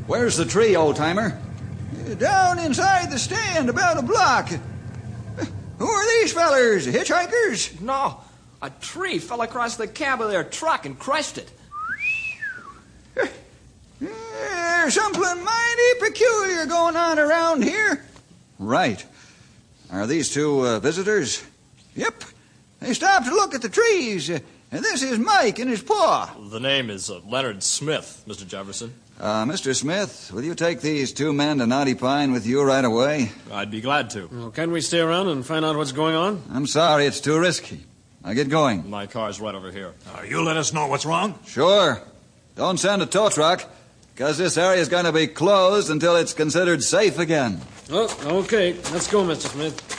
Where's the tree, old-timer? Down inside the stand, about a block. Who are these fellers? Hitchhikers? No, a tree fell across the cab of their truck and crushed it. There's something mighty peculiar going on around here. Right. Are these two visitors? Yep. They stopped to look at the trees. And this is Mike and his paw. The name is Leonard Smith, Mr. Jefferson. Mr. Smith, will you take these two men to Knotty Pine with you right away? I'd be glad to. Well, can we stay around and find out what's going on? I'm sorry, it's too risky. Now get going. My car's right over here. You let us know what's wrong? Sure. Don't send a tow truck, because this area's going to be closed until it's considered safe again. Oh, okay. Let's go, Mr. Smith.